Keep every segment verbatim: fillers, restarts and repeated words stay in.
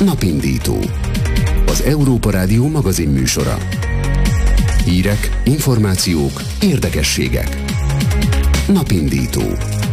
Napindító. Az Európa Rádió magazinműsora. Hírek, információk, érdekességek. Napindító.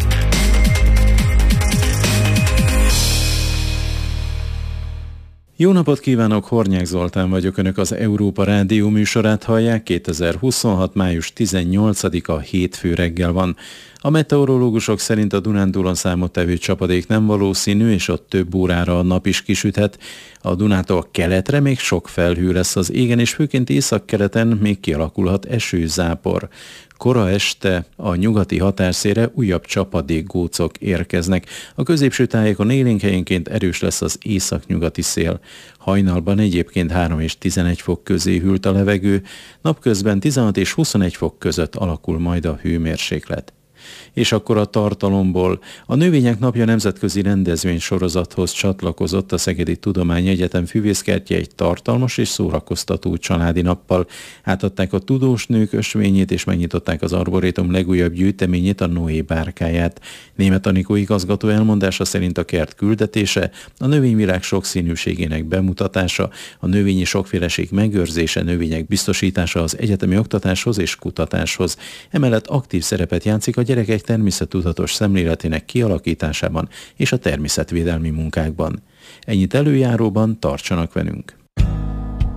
Jó napot kívánok, Hornyák Zoltán vagyok, Önök az Európa Rádió műsorát hallják, kétezer-huszonhat. május tizennyolcadika hétfő reggel van. A meteorológusok szerint a Dunántúlon számottevő csapadék nem valószínű, és ott több órára a nap is kisüthet. A Dunától keletre még sok felhő lesz az égen, és főként északkeleten még kialakulhat esőzápor. Kora este a nyugati határszélre újabb csapadékgócok érkeznek. A középső tájékon élénk helyenként erős lesz az északnyugati szél. Hajnalban egyébként három és tizenegy fok közé hűlt a levegő, napközben tizenhat és huszonegy fok között alakul majd a hőmérséklet. És akkor a tartalomból. A Növények Napja nemzetközi rendezvénysorozathoz csatlakozott a Szegedi Tudományegyetem füvészkertje egy tartalmas és szórakoztató családi nappal. Átadták a tudós nők ösvényét és megnyitották az Arborétum legújabb gyűjteményét, a Noé bárkáját. Németh Anikó igazgató elmondása szerint a kert küldetése, a növényvilág sokszínűségének bemutatása, a növényi sokféleség megőrzése, növények biztosítása az egyetemi oktatáshoz és kutatáshoz. Emellett aktív szerepet játszik a gyerekek természettudatos szemléletének kialakításában és a természetvédelmi munkákban. Ennyit előjáróban, tartsanak velünk!